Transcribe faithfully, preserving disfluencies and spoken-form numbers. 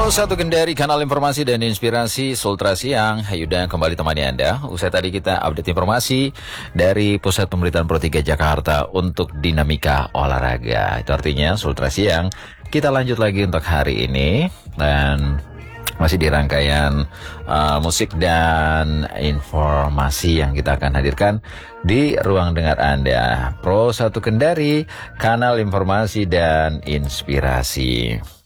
Pro satu Kendari, kanal informasi dan inspirasi Sultra Siang. Yuda kembali temani Anda. Usai tadi kita update informasi dari Pusat Pemberitaan Pro tiga Jakarta untuk dinamika olahraga. Itu artinya Sultra Siang kita lanjut lagi untuk hari ini. Dan masih di rangkaian uh, musik dan informasi yang kita akan hadirkan di ruang dengar Anda. Pro satu Kendari, kanal informasi dan inspirasi.